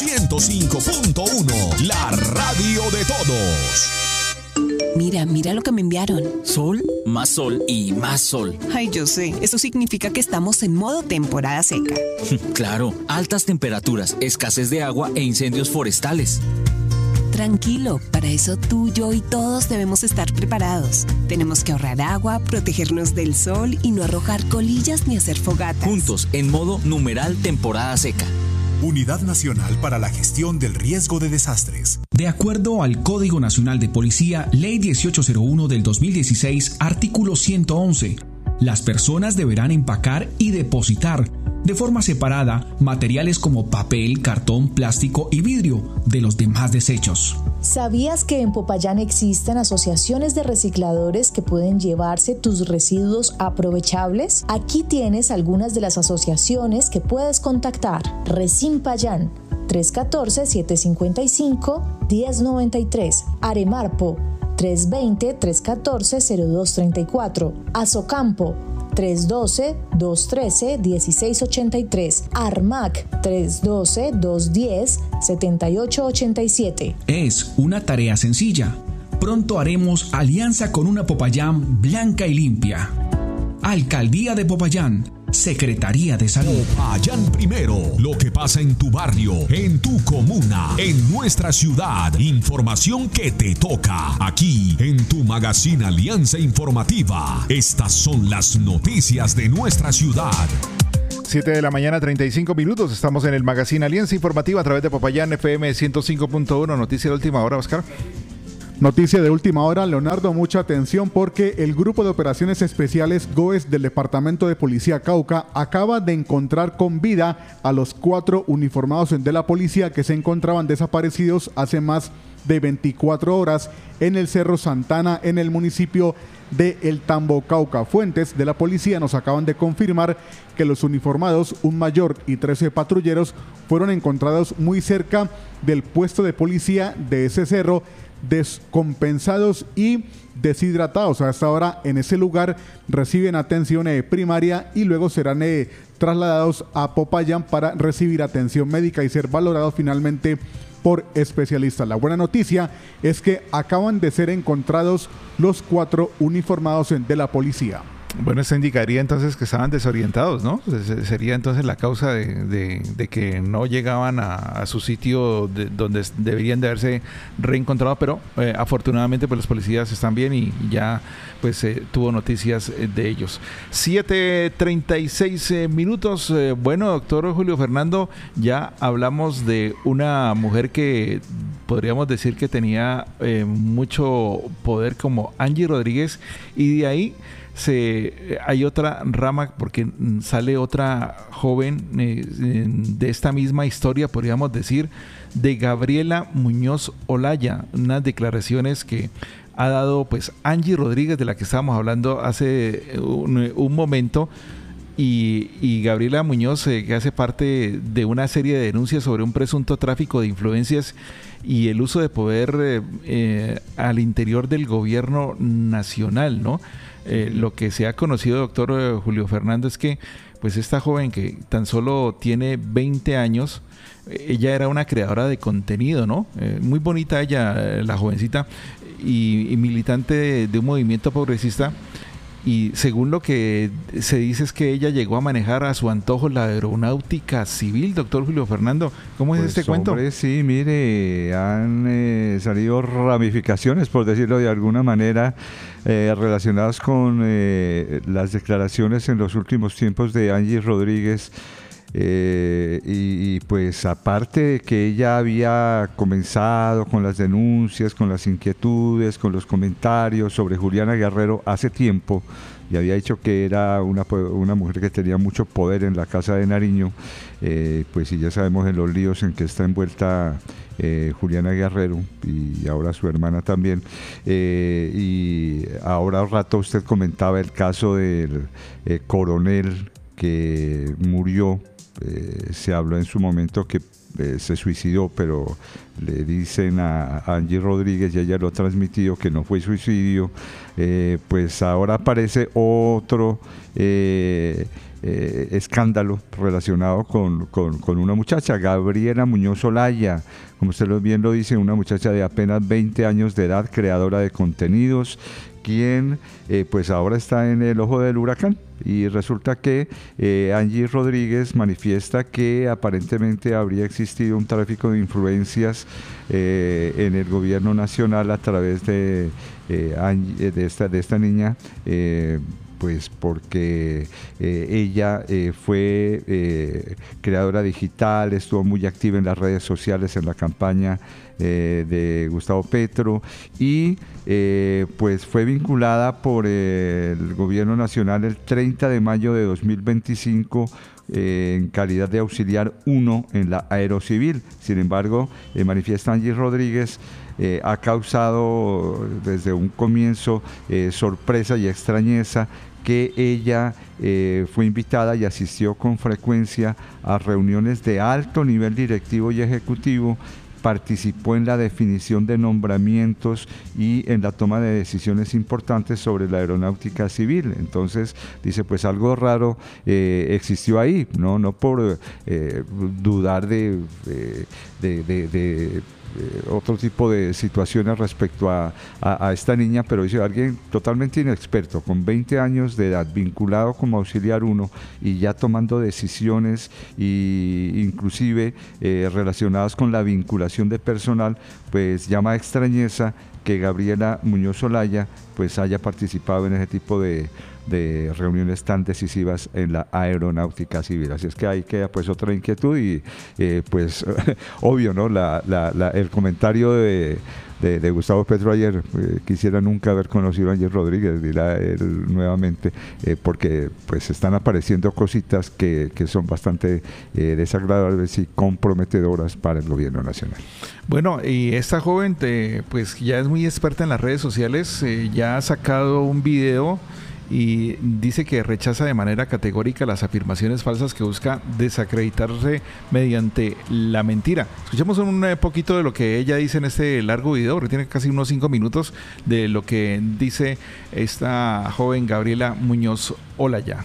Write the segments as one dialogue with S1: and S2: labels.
S1: 105.1, la radio de todos.
S2: Mira lo que me enviaron.
S3: Sol, más sol y más sol.
S2: Ay, yo sé. Eso significa que estamos en modo temporada seca.
S3: Claro, altas temperaturas, escasez de agua e incendios forestales.
S2: Tranquilo, para eso tú, yo y todos debemos estar preparados. Tenemos que ahorrar agua, protegernos del sol y no arrojar colillas ni hacer fogatas.
S3: Juntos, en modo numeral temporada seca.
S1: Unidad Nacional para la Gestión del Riesgo de Desastres.
S4: De acuerdo al Código Nacional de Policía, Ley 1801 del 2016, artículo 111, las personas deberán empacar y depositar de forma separada materiales como papel, cartón, plástico y vidrio de los demás desechos.
S5: ¿Sabías que en Popayán existen asociaciones de recicladores que pueden llevarse tus residuos aprovechables? Aquí tienes algunas de las asociaciones que puedes contactar. Resimpayán 314-755-1093, Aremarpo 320-314-0234, Azocampo 312-213-1683, ARMAC 312-210-7887.
S4: Es una tarea sencilla. Pronto haremos alianza con una Popayán blanca y limpia. Alcaldía de Popayán, Secretaría de Salud.
S1: Popayán primero, lo que pasa en tu barrio, en tu comuna, en nuestra ciudad. Información que te toca aquí en tu magazine Alianza Informativa. Estas son las noticias de nuestra ciudad.
S6: 7 de la mañana, 35 minutos. Estamos en el magazine Alianza Informativa a través de Popayán FM 105.1. Noticia de última hora, Oscar.
S7: Noticia de última hora, Leonardo, mucha atención porque el Grupo de Operaciones Especiales GOES del Departamento de Policía Cauca acaba de encontrar con vida a los 4 uniformados de la policía que se encontraban desaparecidos hace más de 24 horas en el Cerro Santana, en el municipio de El Tambo, Cauca. Fuentes de la policía nos acaban de confirmar que los uniformados, un mayor y 13 patrulleros, fueron encontrados muy cerca del puesto de policía de ese cerro, descompensados y deshidratados. Hasta ahora en ese lugar reciben atención primaria y luego serán trasladados a Popayán para recibir atención médica y ser valorados finalmente por especialistas. La buena noticia es que acaban de ser encontrados los 4 uniformados de la policía.
S6: Bueno, esto indicaría entonces que estaban desorientados, ¿no? Sería entonces la causa de que no llegaban a su sitio donde deberían de haberse reencontrado, pero afortunadamente pues los policías están bien y ya pues tuvo noticias de ellos. 7:36 minutos. Bueno, doctor Julio Fernando, ya hablamos de una mujer que podríamos decir que tenía mucho poder como Angie Rodríguez, y de ahí hay otra rama porque sale otra joven de esta misma historia, podríamos decir, de Gabriela Muñoz Olaya, unas declaraciones que ha dado pues Angie Rodríguez, de la que estábamos hablando hace un momento, y Gabriela Muñoz, que hace parte de una serie de denuncias sobre un presunto tráfico de influencias y el uso de poder al interior del gobierno nacional, ¿no? Lo que se ha conocido, doctor Julio Fernando, es que pues esta joven que tan solo tiene 20 años, ella era una creadora de contenido, ¿no? Muy bonita ella, la jovencita, y militante de un movimiento progresista. Y según lo que se dice es que ella llegó a manejar a su antojo la aeronáutica civil, doctor Julio Fernando. ¿Cómo es este cuento?
S8: Sí, mire, han salido ramificaciones, por decirlo de alguna manera, relacionadas con las declaraciones en los últimos tiempos de Angie Rodríguez. Y pues aparte de que ella había comenzado con las denuncias, con las inquietudes, con los comentarios sobre Juliana Guerrero hace tiempo, y había dicho que era una mujer que tenía mucho poder en la Casa de Nariño, pues sí, ya sabemos en los líos en que está envuelta Juliana Guerrero y ahora su hermana también, y ahora un rato usted comentaba el caso del coronel que murió. Se habló en su momento que se suicidó, pero le dicen a Angie Rodríguez, y ella lo ha transmitido, que no fue suicidio. Pues ahora aparece otro escándalo relacionado con una muchacha, Gabriela Muñoz Olaya, como usted bien lo dice, una muchacha de apenas 20 años de edad, creadora de contenidos, quien pues ahora está en el ojo del huracán. Y resulta que Angie Rodríguez manifiesta que aparentemente habría existido un tráfico de influencias en el gobierno nacional a través de esta niña, pues porque ella fue creadora digital, estuvo muy activa en las redes sociales en la campaña de Gustavo Petro y pues fue vinculada por el gobierno nacional el 30 de mayo de 2025 en calidad de auxiliar 1 en la Aerocivil. Sin embargo, manifiesta Angie Rodríguez, ha causado desde un comienzo sorpresa y extrañeza que ella fue invitada y asistió con frecuencia a reuniones de alto nivel directivo y ejecutivo, participó en la definición de nombramientos y en la toma de decisiones importantes sobre la aeronáutica civil. Entonces dice, pues algo raro existió ahí, no por dudar de otro tipo de situaciones respecto a esta niña, pero dice alguien totalmente inexperto, con 20 años de edad, vinculado como auxiliar 1 y ya tomando decisiones e inclusive relacionadas con la vinculación de personal, pues llama extrañeza que Gabriela Muñoz Olaya pues haya participado en ese tipo de reuniones tan decisivas en la aeronáutica civil. Así es que ahí queda pues otra inquietud y pues obvio, ¿no? El comentario de Gustavo Petro ayer, quisiera nunca haber conocido a Ángel Rodríguez, dirá él nuevamente, porque pues están apareciendo cositas que son bastante desagradables y comprometedoras para el gobierno nacional.
S6: Bueno, y esta joven pues ya es muy experta en las redes sociales, ya ha sacado un video y dice que rechaza de manera categórica las afirmaciones falsas que busca desacreditarse mediante la mentira. Escuchemos un poquito de lo que ella dice en este largo video, porque tiene casi unos 5 minutos, de lo que dice esta joven Gabriela Muñoz Olaya.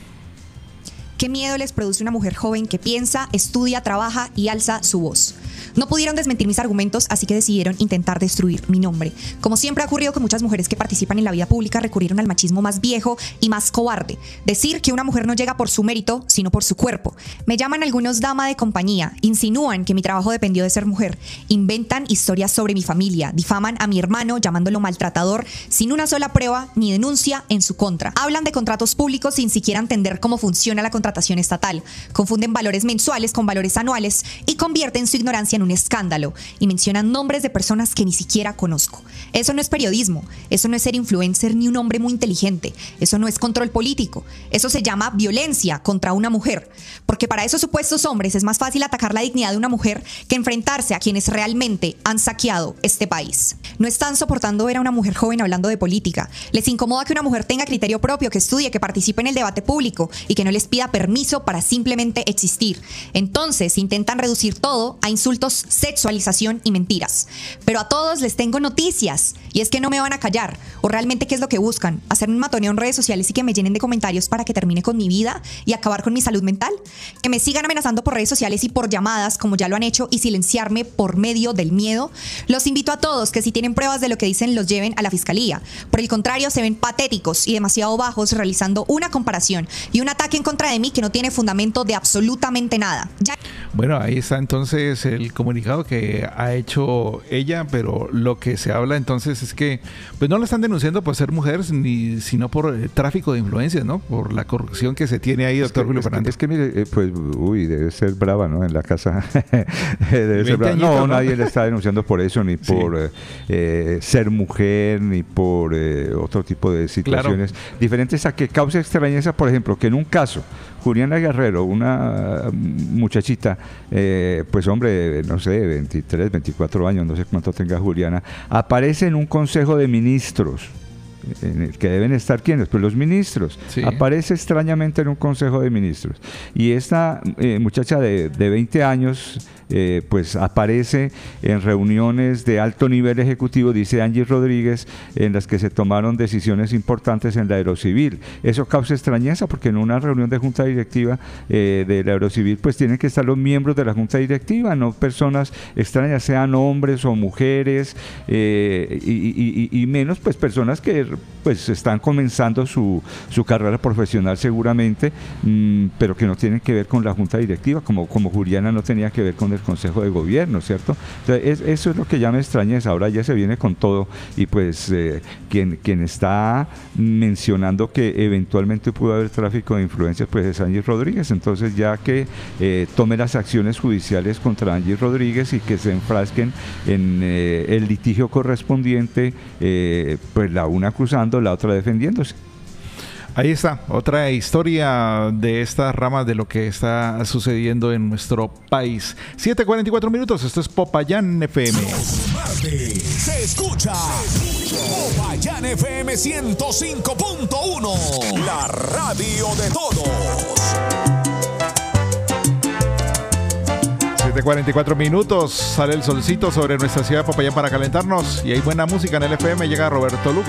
S9: ¿Qué miedo les produce una mujer joven que piensa, estudia, trabaja y alza su voz? No pudieron desmentir mis argumentos, así que decidieron intentar destruir mi nombre. Como siempre ha ocurrido con muchas mujeres que participan en la vida pública, recurrieron al machismo más viejo y más cobarde. Decir que una mujer no llega por su mérito, sino por su cuerpo. Me llaman algunos dama de compañía, insinúan que mi trabajo dependió de ser mujer, inventan historias sobre mi familia, difaman a mi hermano llamándolo maltratador sin una sola prueba ni denuncia en su contra. Hablan de contratos públicos sin siquiera entender cómo funciona la contratación estatal. Confunden valores mensuales con valores anuales y convierten su ignorancia en un escándalo y mencionan nombres de personas que ni siquiera conozco. Eso no es periodismo, eso no es ser influencer ni un hombre muy inteligente, eso no es control político, eso se llama violencia contra una mujer, porque para esos supuestos hombres es más fácil atacar la dignidad de una mujer que enfrentarse a quienes realmente han saqueado este país. No están soportando ver a una mujer joven hablando de política, les incomoda que una mujer tenga criterio propio, que estudie, que participe en el debate público y que no les pida permiso para simplemente existir. Entonces intentan reducir todo a insultos, sexualización y mentiras. Pero a todos les tengo noticias, y es que no me van a callar. ¿O realmente qué es lo que buscan? ¿Hacer un matoneo en redes sociales y que me llenen de comentarios para que termine con mi vida y acabar con mi salud mental? ¿Que me sigan amenazando por redes sociales y por llamadas como ya lo han hecho y silenciarme por medio del miedo? Los invito a todos que si tienen pruebas de lo que dicen los lleven a la fiscalía. Por el contrario, se ven patéticos y demasiado bajos realizando una comparación y un ataque en contra de mí que no tiene fundamento de absolutamente nada.
S6: Bueno, ahí está entonces el comunicado que ha hecho ella, pero lo que se habla entonces es que pues no la están denunciando por ser mujer, sino por tráfico de influencias, ¿no? Por la corrupción que se tiene ahí, doctor Julio Fernández.
S8: Es que mire, pues, debe ser brava, ¿no? En la casa. Debe ser brava. No, nadie le está denunciando por eso, ni por ser mujer, ni por otro tipo de situaciones diferentes a que cause extrañeza, por ejemplo, que en un caso Juliana Guerrero, una muchachita, pues hombre, no sé, 23, 24 años, no sé cuánto tenga Juliana, aparece en un consejo de ministros en el que deben estar ¿quiénes? Pues los ministros.
S6: Sí.
S8: Aparece extrañamente en un consejo de ministros. Y esta muchacha de 20 años pues aparece en reuniones de alto nivel ejecutivo, dice Angie Rodríguez, en las que se tomaron decisiones importantes en la Aerocivil. Eso causa extrañeza porque en una reunión de junta directiva de la Aerocivil pues tienen que estar los miembros de la junta directiva, no personas extrañas, sean hombres o mujeres, y menos pues personas que pues están comenzando su carrera profesional seguramente, pero que no tienen que ver con la junta directiva, como Juliana no tenía que ver con el Consejo de Gobierno, ¿cierto? Entonces, eso es lo que ya me extrañeza. Ahora ya se viene con todo y pues quien está mencionando que eventualmente pudo haber tráfico de influencias pues es Angie Rodríguez. Entonces ya que tome las acciones judiciales contra Angie Rodríguez y que se enfrasquen en el litigio correspondiente, pues la una acusando, la otra defendiéndose.
S6: Ahí está, otra historia de estas ramas de lo que está sucediendo en nuestro país. 7:44 minutos, esto es Popayán FM.
S1: Se escucha Popayán FM 105.1, la radio de todos.
S6: 7:44 minutos, sale el solcito sobre nuestra ciudad de Popayán para calentarnos y hay buena música en el FM. Llega Roberto Lugo.